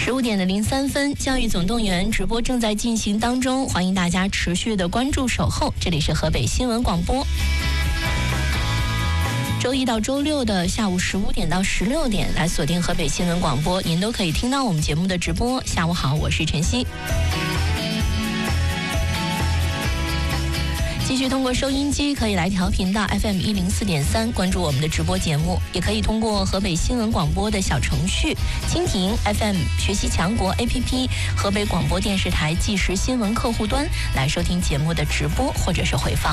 15:03，教育总动员直播正在进行当中，欢迎大家持续的关注守候，这里是河北新闻广播。周一到周六的下午15点到16点来锁定河北新闻广播，您都可以听到我们节目的直播。下午好，我是晨曦。继续通过收音机可以来调频到 FM104.3，关注我们的直播节目，也可以通过河北新闻广播的小程序、蜻蜓 FM、学习强国 APP、河北广播电视台即时新闻客户端来收听节目的直播或者是回放。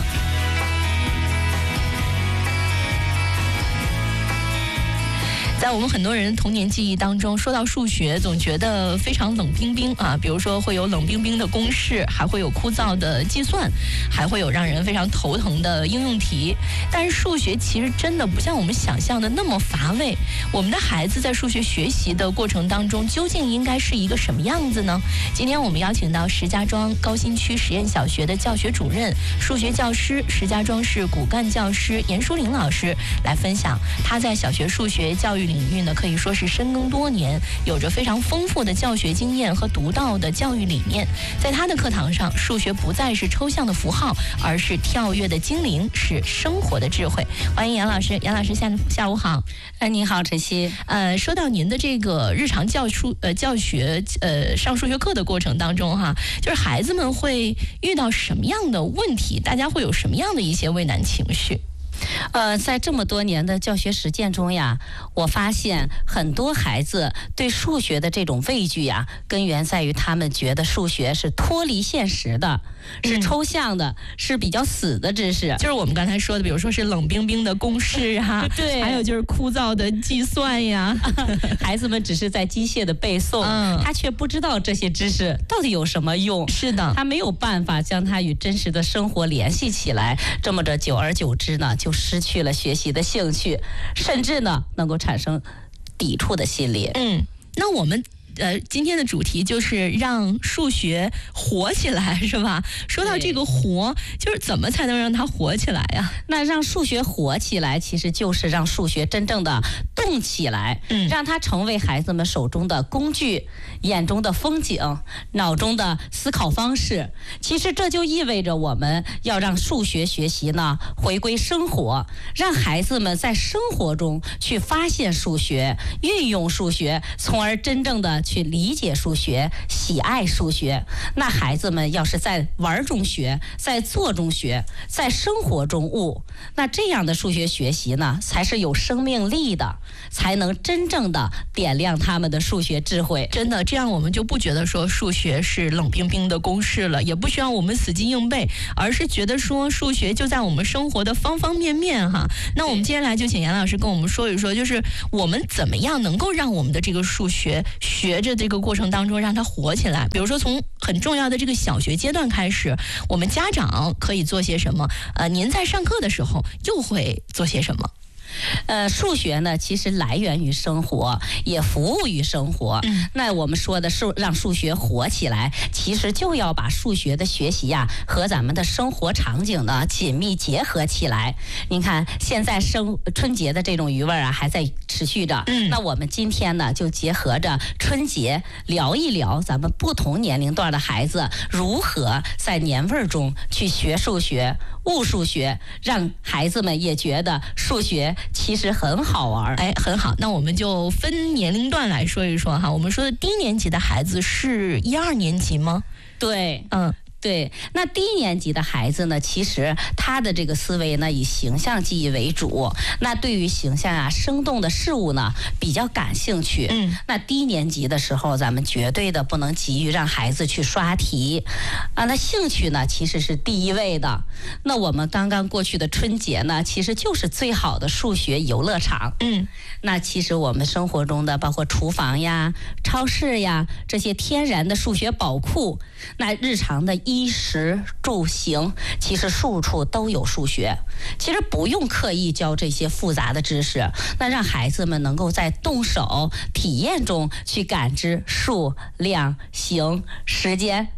在我们很多人童年记忆当中，说到数学总觉得非常冷冰冰啊，比如说会有冷冰冰的公式，还会有枯燥的计算，还会有让人非常头疼的应用题。但是数学其实真的不像我们想象的那么乏味。我们的孩子在数学学习的过程当中，究竟应该是一个什么样子呢？今天我们邀请到石家庄高新区实验小学的教学主任、数学教师、石家庄市骨干教师严淑玲老师来分享他在小学数学教育领域呢，可以说是深耕多年，有着非常丰富的教学经验和独到的教育理念。在他的课堂上，数学不再是抽象的符号，而是跳跃的精灵，是生活的智慧。欢迎杨老师，杨老师下午好。 你好，晨曦。 说到您的这个日常教学上数学课的过程当中哈，就是孩子们会遇到什么样的问题？大家会有什么样的一些畏难情绪？ 在这么多年的教学实践中呀，我发现很多孩子对数学的这种畏惧呀，根源在于他们觉得数学是脱离现实的，是抽象的，是比较死的知识。 就是我们刚才说的，比如说是冷冰冰的公式啊， 对， 还有就是枯燥的计算呀。 孩子们只是在机械的背诵，他却不知道这些知识到底有什么用。 是的， 他没有办法将它与真实的生活联系起来。这么着，久而久之呢，就失去了学习的兴趣，甚至呢能够产生抵触的心理。 那我们今天的主题就是让数学活起来，是吧？说到这个活，就是怎么才能让它活起来呀？ 那让数学活起来，其实就是让数学真正的动起来，让它成为孩子们手中的工具、眼中的风景、脑中的思考方式。其实这就意味着我们要让数学学习呢回归生活，让孩子们在生活中去发现数学、运用数学，从而真正的去理解数学，喜爱数学。那孩子们要是在玩中学，在做中学，在生活中悟，那这样的数学学习呢，才是有生命力的，才能真正的点亮他们的数学智慧。 真的，这样我们就不觉得说数学是冷冰冰的公式了，也不需要我们死记硬背，而是觉得说数学就在我们生活的方方面面哈。那我们接下来就请杨老师跟我们说一说，就是我们怎么样能够让我们的这个数学学着这个过程当中让它活起来。比如说从很重要的这个小学阶段开始，我们家长可以做些什么？您在上课的时候又会做些什么？ 数学呢，其实来源于生活，也服务于生活。那我们说的是让数学活起来，其实就要把数学的学习呀和咱们的生活场景呢紧密结合起来。您看，现在春节的这种余味啊还在持续着。那我们今天呢就结合着春节聊一聊咱们不同年龄段的孩子如何在年味中去学数学、悟数学，让孩子们也觉得数学其实很好玩。 很好，那我们就分年龄段来说一说哈。我们说的低年级的孩子是1、2年级吗？ 对，对，那低年级的孩子呢，其实他的这个思维呢以形象记忆为主，那对于形象啊生动的事物呢比较感兴趣。那低年级的时候，咱们绝对的不能急于让孩子去刷题啊，那兴趣呢其实是第一位的。那我们刚刚过去的春节呢，其实就是最好的数学游乐场。那其实我们生活中的包括厨房呀、超市呀这些天然的数学宝库，那日常的衣食住行，其实处处都有数学。其实不用刻意教这些复杂的知识，那让孩子们能够在动手体验中去感知数量、形、时间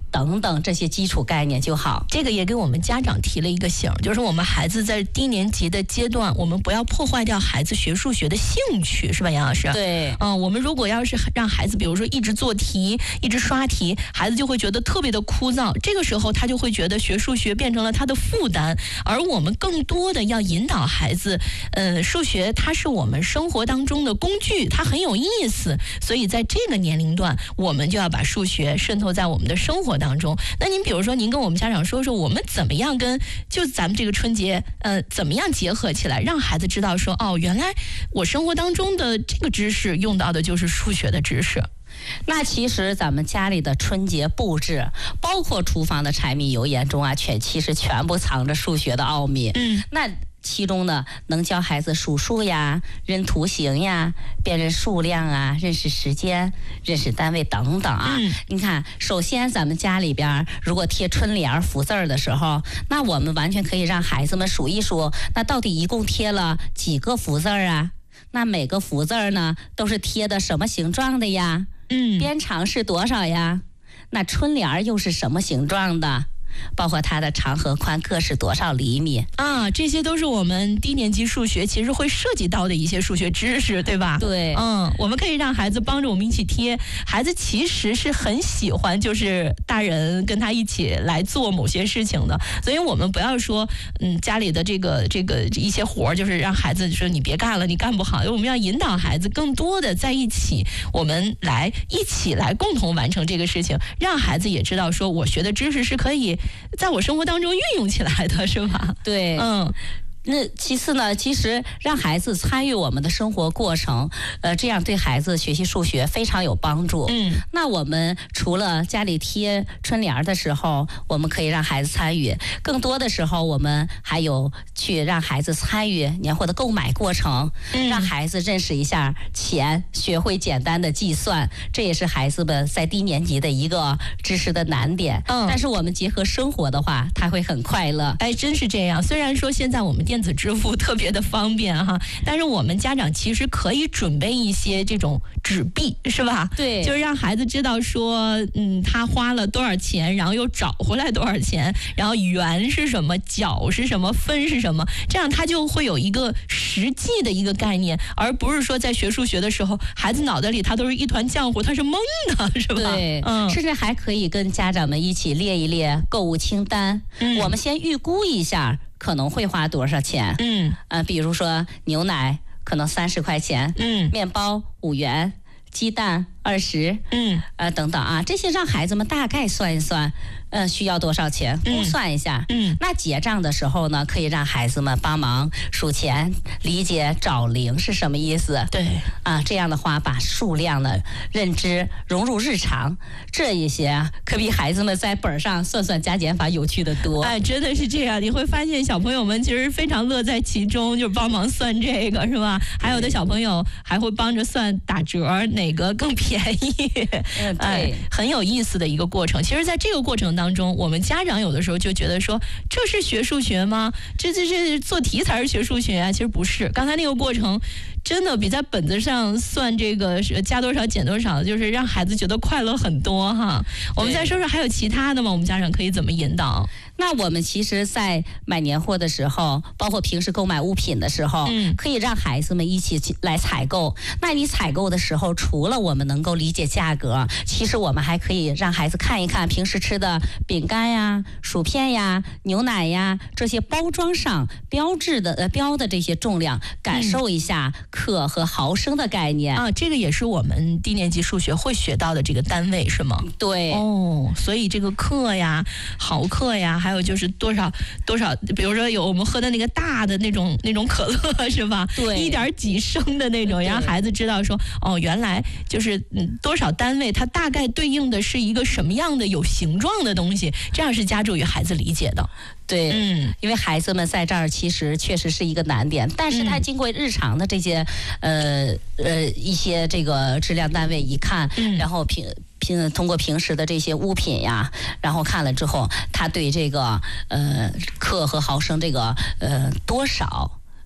等等这些基础概念就好。 这个也给我们家长提了一个醒，就是我们孩子在低年级的阶段，我们不要破坏掉孩子学数学的兴趣，是吧，杨老师？ 对， 我们如果要是让孩子比如说一直做题一直刷题，孩子就会觉得特别的枯燥，这个时候他就会觉得学数学变成了他的负担，而我们更多的要引导孩子，数学它是我们生活当中的工具，它很有意思，所以在这个年龄段我们就要把数学渗透在我们的生活当中。那您比如说您跟我们家长说说，我们怎么样跟就咱们这个春节怎么样结合起来，让孩子知道说，哦，原来我生活当中的这个知识用到的就是数学的知识。 那其实咱们家里的春节布置，包括厨房的柴米油盐中啊，其实全部藏着数学的奥秘。那其中呢，能教孩子数数呀、认图形呀、辨认数量啊、认识时间、认识单位等等啊。你看，首先咱们家里边如果贴春联福字的时候，那我们完全可以让孩子们数一数，那到底一共贴了几个福字啊？那每个福字呢，都是贴的什么形状的呀？边长是多少呀？那春联又是什么形状的？包括它的长和宽各是多少厘米啊？这些都是我们低年级数学其实会涉及到的一些数学知识，对吧？ 对， 我们可以让孩子帮着我们一起贴。孩子其实是很喜欢，就是大人跟他一起来做某些事情的。所以我们不要说，家里的这个一些活儿，就是让孩子说你别干了，你干不好。我们要引导孩子更多的在一起，我们一起来共同完成这个事情，让孩子也知道说，我学的知识是可以在我生活当中运用起来的，是吧？ 对，那其次呢，其实让孩子参与我们的生活过程，这样对孩子学习数学非常有帮助。那我们除了家里贴春联的时候，我们可以让孩子参与，更多的时候我们还有去让孩子参与年货的购买过程，让孩子认识一下钱，学会简单的计算，这也是孩子们在低年级的一个知识的难点。但是我们结合生活的话，他会很快乐。 哎，真是这样。虽然说现在我们电子支付特别的方便哈，但是我们家长其实可以准备一些这种纸币，是吧？ 对， 就是让孩子知道说，他花了多少钱，然后又找回来多少钱，然后元是什么，角是什么，分是什么，这样他就会有一个实际的一个概念，而不是说在学数学的时候，孩子脑袋里他都是一团浆糊，他是懵的，是吧？ 对，甚至还可以跟家长们一起列一列购物清单，我们先预估一下可能会花多少钱。比如说牛奶可能30块钱，面包5元，鸡蛋20，等等啊，这些让孩子们大概算一算，需要多少钱，估算一下。那结账的时候呢，可以让孩子们帮忙数钱，理解找零是什么意思。 对啊，这样的话把数量的认知融入日常，这一些可比孩子们在本上算算加减法有趣的多。 哎，真的是这样，你会发现小朋友们其实非常乐在其中，就帮忙算这个，是吧？还有的小朋友还会帮着算打折，哪个更便宜。 对， 很有意思的一个过程。其实在这个过程当中，我们家长有的时候就觉得说，这是学数学吗？这做题才是学数学啊。其实不是，刚才那个过程真的比在本子上算这个加多少减多少，就是让孩子觉得快乐很多哈。我们再说说还有其他的吗？我们家长可以怎么引导？ 那我们其实在买年货的时候，包括平时购买物品的时候，可以让孩子们一起来采购。那你采购的时候，除了我们能够理解价格，其实我们还可以让孩子看一看平时吃的饼干呀、薯片呀、牛奶呀这些包装上标的这些重量，感受一下克和毫升的概念啊。这个也是我们低年级数学会学到的这个单位是吗？ 对。 所以这个克呀、毫克呀，还有就是多少，比如说有我们喝的那个大的那种可乐是吧？ 对 ，1点几升的那种，让孩子知道说，原来就是多少单位，它大概对应的是一个什么样的有形状的东西，这样是加助于孩子理解的。 对，因为孩子们在这儿其实确实是一个难点，但是他经过日常的这些一些这个质量单位一看，然后通过平时的这些物品呀，然后看了之后，他对这个克和毫升这个多少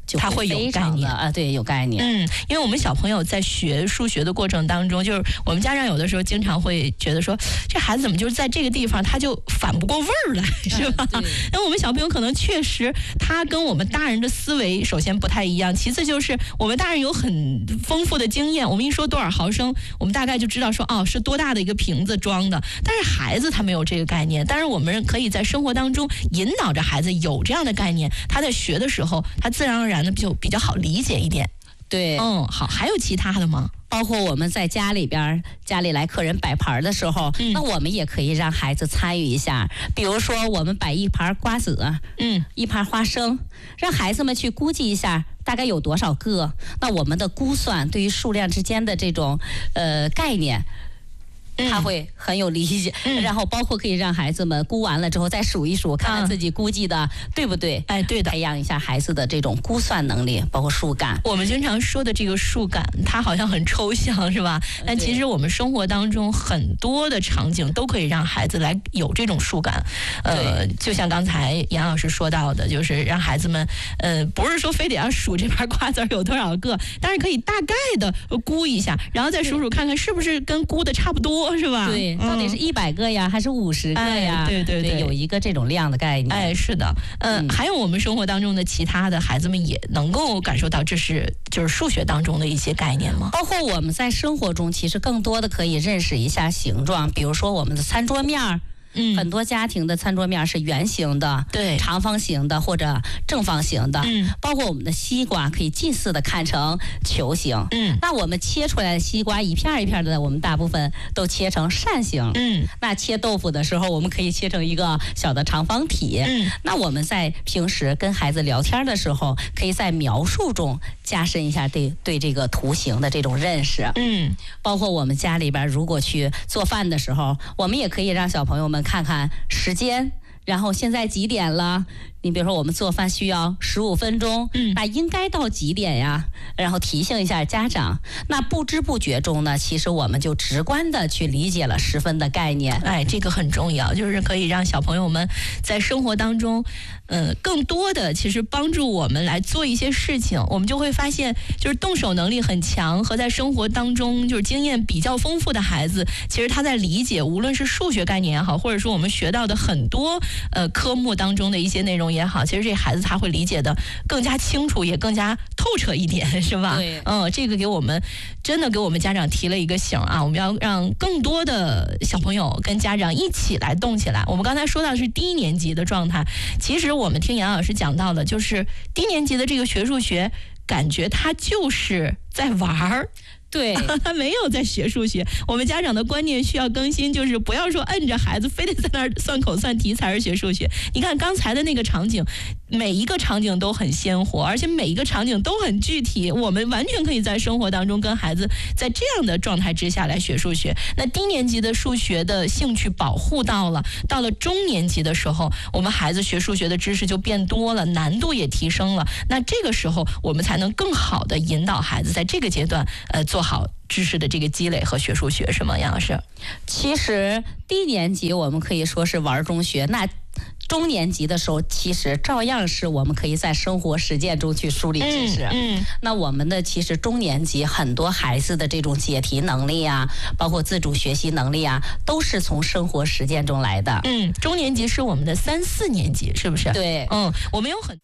他会有概念啊，对，有概念。 因为我们小朋友在学数学的过程当中，就是我们家长有的时候经常会觉得说，这孩子怎么就是在这个地方他就反不过味儿来，是吧？那我们小朋友可能确实他跟我们大人的思维首先不太一样，其次就是我们大人有很丰富的经验，我们一说多少毫升，我们大概就知道说是多大的一个瓶子装的，但是孩子他没有这个概念，但是我们可以在生活当中引导着孩子有这样的概念，他在学的时候他自然而然的就比较好理解一点。 对， 好，还有其他的吗？ 包括我们在家里来客人摆盘的时候，那我们也可以让孩子参与一下。比如说，我们摆一盘瓜子，一盘花生，让孩子们去估计一下大概有多少个。那我们的估算对于数量之间的这种概念，他会很有理解，然后包括可以让孩子们估完了之后再数一数，看看自己估计的对不对。 对的， 培养一下孩子的这种估算能力，包括数感。 我们经常说的这个数感，它好像很抽象，是吧？但其实我们生活当中很多的场景都可以让孩子来有这种数感。就像刚才杨老师说到的，就是让孩子们不是说非得要数这盘瓜子有多少个，但是可以大概的估一下，然后再数数看看是不是跟估的差不多。是吧？ 对，到底是100个呀，还是50个呀？ 对， 有一个这种量的概念。 是的，还有我们生活当中的其他的孩子们也能够感受到，就是数学当中的一些概念吗？ 包括我们在生活中，其实更多的可以认识一下形状，比如说我们的餐桌面儿。很多家庭的餐桌面是圆形的， 对， 长方形的或者正方形的，包括我们的西瓜可以近似的看成球形，那我们切出来的西瓜一片一片的，我们大部分都切成扇形，那切豆腐的时候，我们可以切成一个小的长方体，那我们在平时跟孩子聊天的时候，可以在描述中加深一下对这个图形的这种认识，包括我们家里边如果去做饭的时候，我们也可以让小朋友们看看时间，然后现在几点了？你比如说我们做饭需要15分钟，那应该到几点呀？然后提醒一下家长。那不知不觉中呢，其实我们就直观的去理解了时分的概念。 这个很重要，就是可以让小朋友们在生活当中，更多的其实帮助我们来做一些事情。我们就会发现，就是动手能力很强和在生活当中就是经验比较丰富的孩子，其实他在理解无论是数学概念也好，或者说我们学到的很多科目当中的一些内容也好，其实这孩子他会理解的更加清楚，也更加透彻一点，是吧？ 对， 这个真的给我们家长提了一个醒啊！我们要让更多的小朋友跟家长一起来动起来。我们刚才说到是低年级的状态，其实我们听杨老师讲到的，就是低年级的这个学数学，感觉他就是在玩儿。 对， 他没有在学数学。我们家长的观念需要更新，就是不要说摁着孩子非得在那儿算口算题才是学数学。你看刚才的那个场景，每一个场景都很鲜活，而且每一个场景都很具体，我们完全可以在生活当中跟孩子在这样的状态之下来学数学。那低年级的数学的兴趣保护到了中年级的时候，我们孩子学数学的知识就变多了，难度也提升了。那这个时候我们才能更好的引导孩子在这个阶段做好知识的这个积累和学数学，是吗，杨老师？ 其实低年级我们可以说是玩中学，那中年级的时候，其实照样是我们可以在生活实践中去梳理知识。那我们的其实中年级很多孩子的这种解题能力啊，包括自主学习能力啊，都是从生活实践中来的。 中年级是我们的3、4年级，是不是？ 对， 我们有很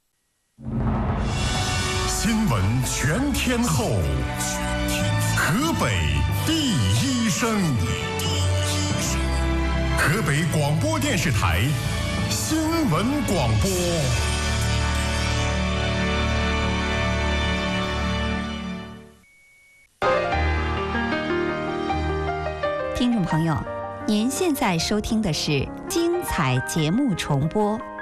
新闻全天候，河北第一声，河北广播电视台新闻广播。 听众朋友，您现在收听的是精彩节目重播。